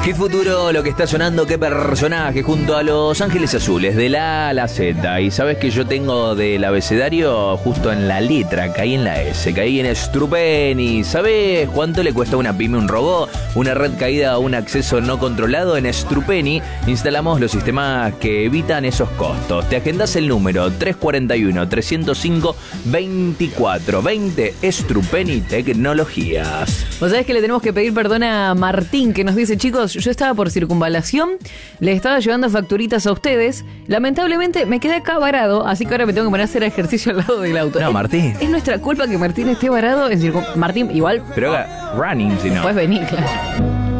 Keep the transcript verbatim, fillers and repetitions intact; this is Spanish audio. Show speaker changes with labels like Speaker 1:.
Speaker 1: Hit Futuro, lo que está sonando, qué personaje, junto a Los Ángeles Azules, de la A a la Z. Y sabes que yo tengo del abecedario justo en la letra, caí en la S, caí en Strupeni. ¿Sabes cuánto le cuesta a una pyme un robot? Una red caída a un acceso no controlado. En Strupeni instalamos los sistemas que evitan esos costos. Te agendás el número tres cuatro uno, tres cero cinco, veinticuatro veinte. Strupeni Tecnologías.
Speaker 2: Vos sabés que le tenemos que pedir perdón a Martín, que nos dice: chicos, yo estaba por circunvalación, le estaba llevando facturitas a ustedes, lamentablemente me quedé acá varado, así que ahora me tengo que poner a hacer ejercicio al lado del auto.
Speaker 1: No,
Speaker 2: ¿Es,
Speaker 1: Martín.
Speaker 2: ¿Es nuestra culpa que Martín esté varado en circun... Martín, igual...
Speaker 1: Pero haga running, si no.
Speaker 2: Puedes venir, claro.